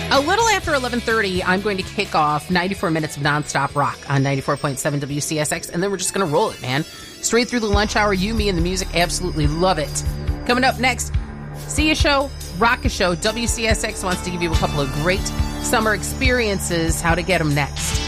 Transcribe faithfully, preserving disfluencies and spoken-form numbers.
A little after eleven thirty, I'm going to kick off ninety-four minutes of nonstop rock on ninety-four point seven W C S X, and then we're just going to roll it, man. Straight through the lunch hour, you, me, and the music. Absolutely love it. Coming up next, see a show, rock a show. W C S X wants to give you a couple of great summer experiences. How to get them next.